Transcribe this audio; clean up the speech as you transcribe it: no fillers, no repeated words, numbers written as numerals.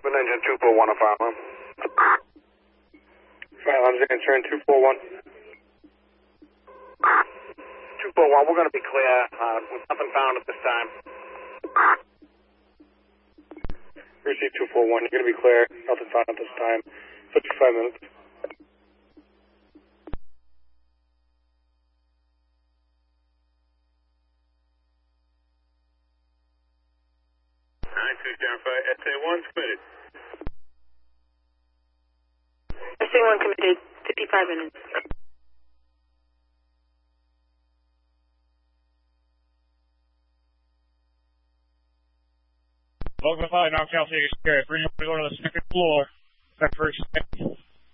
Wind engine 241 on fire alarm. Fire alarm's going to turn 241. 241, we're going to be clear. With nothing found at this time. Receive 241, you're going to be clear. Nothing found at this time. 55 minutes. SA1's committed. SA1 committed, 55 minutes. Welcome to 5, now Cal City Square. Bring up to go to the second floor. Check for extension.